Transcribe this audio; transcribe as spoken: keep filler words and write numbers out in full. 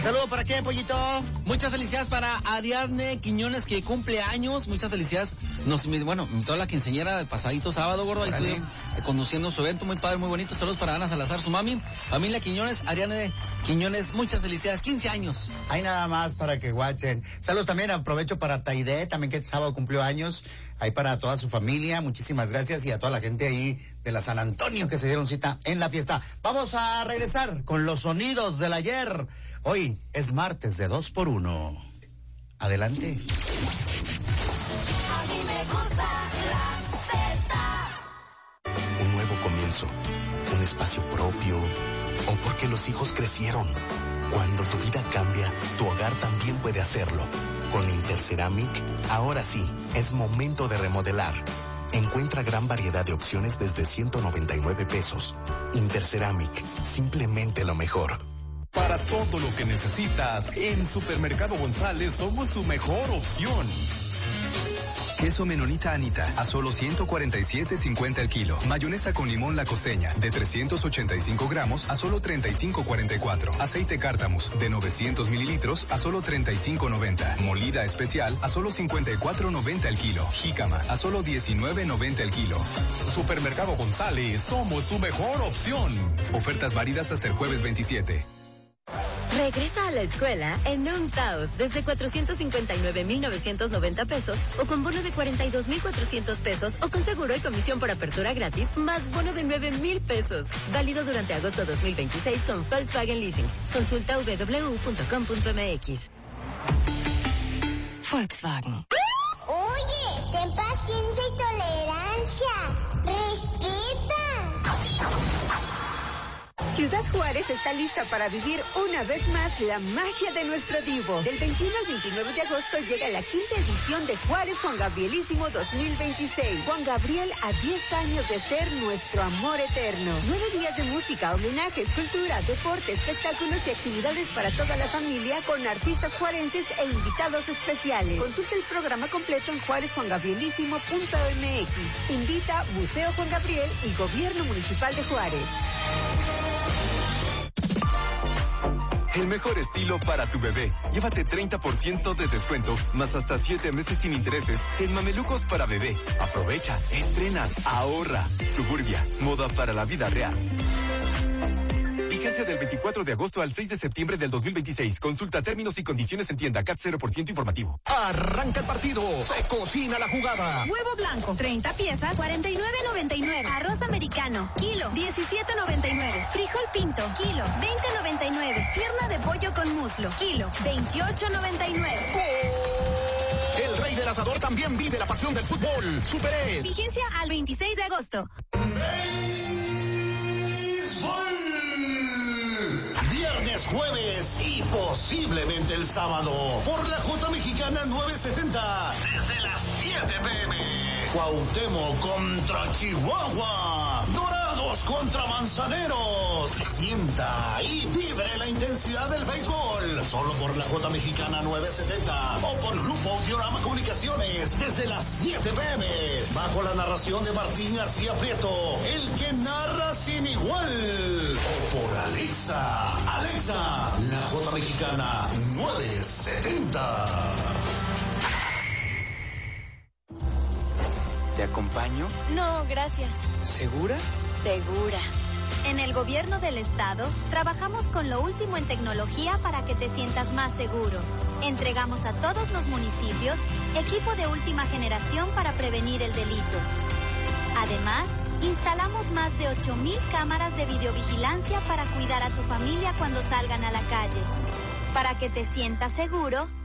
Saludos para qué, Pollito. Muchas felicidades para Ariadne Quiñones, que cumple años. Muchas felicidades. Nos, bueno, toda la quinceañera del pasadito sábado, gordo. Ahí estoy conduciendo su evento muy padre, muy bonito. Saludos para Ana Salazar, su mami. Familia Quiñones, Ariadne Quiñones, muchas felicidades. quince años. Hay nada más para que guachen. Saludos también, aprovecho para Taide, también que el sábado cumplió años. Ahí para toda su familia, muchísimas gracias. Y a toda la gente ahí de la San Antonio que se dieron cita en la fiesta. Vamos a regresar con los sonidos del ayer. Hoy es martes de dos por uno. Adelante. A mí me gusta la Z. Un nuevo comienzo, un espacio propio, o porque los hijos crecieron. Cuando tu vida cambia, tu hogar también puede hacerlo. Con Interceramic, ahora sí, es momento de remodelar. Encuentra gran variedad de opciones desde ciento noventa y nueve pesos. Interceramic, simplemente lo mejor. Para todo lo que necesitas, en Supermercado González somos tu mejor opción. Queso Menonita Anita, a solo ciento cuarenta y siete cincuenta el kilo. Mayonesa con limón La Costeña, de trescientos ochenta y cinco gramos, a solo treinta y cinco cuarenta y cuatro. Aceite Cártamus, de novecientos mililitros, a solo treinta y cinco noventa. Molida especial, a solo cincuenta y cuatro noventa el kilo. Jícama, a solo diecinueve noventa el kilo. Supermercado González, somos su mejor opción. Ofertas válidas hasta el jueves veintisiete. Regresa a la escuela en un Taos desde cuatrocientos cincuenta y nueve mil novecientos noventa pesos o con bono de cuarenta y dos mil cuatrocientos pesos o con seguro y comisión por apertura gratis más bono de nueve mil pesos. Válido durante agosto dos mil veintiséis con Volkswagen Leasing. Consulta w w w punto com punto m x. Volkswagen. Oye, ten paciencia y tolerancia. Respeta. Ciudad Juárez está lista para vivir una vez más la magia de nuestro Divo. Del veintiuno al veintinueve de agosto llega la quinta edición de Juárez Juan Gabrielísimo dos mil veintiséis. Juan Gabriel a diez años de ser nuestro amor eterno. Nueve días de música, homenajes, cultura, deporte, espectáculos y actividades para toda la familia con artistas juarenses e invitados especiales. Consulta el programa completo en juárez juan gabrielísimo punto m x. Invita Museo Juan Gabriel y Gobierno Municipal de Juárez. El mejor estilo para tu bebé. Llévate treinta por ciento de descuento, más hasta siete meses sin intereses en Mamelucos para bebé. Aprovecha, estrena, ahorra. Suburbia, moda para la vida real. Vigencia del veinticuatro de agosto al seis de septiembre del dos mil veintiséis. Consulta términos y condiciones en tienda. C A T cero por ciento informativo. Arranca el partido. Se cocina la jugada. Huevo blanco, treinta piezas, cuarenta y nueve noventa y nueve. Arroz americano, kilo, diecisiete noventa y nueve. Frijol pinto, kilo, veinte noventa y nueve. Pierna de pollo con muslo, kilo, veintiocho noventa y nueve. Oh. El rey del asador también vive la pasión del fútbol. Super E. Vigencia al veintiséis de agosto. Viernes, jueves y posiblemente el sábado por la J Mexicana novecientos setenta desde las siete pe eme. Cuauhtémoc contra Chihuahua, Dorados contra Manzaneros. Sienta y vibre la intensidad del béisbol solo por la J Mexicana novecientos setenta o por Grupo Audiorama Comunicaciones desde las siete pe eme bajo la narración de Martín García Prieto, el que narra sin igual, o por Alexa. Alexa, la J Mexicana novecientos setenta. ¿Te acompaño? No, gracias. ¿Segura? Segura. En el gobierno del estado, trabajamos con lo último en tecnología para que te sientas más seguro. Entregamos a todos los municipios equipo de última generación para prevenir el delito. Además, instalamos más de ocho mil cámaras de videovigilancia para cuidar a tu familia cuando salgan a la calle. Para que te sientas seguro,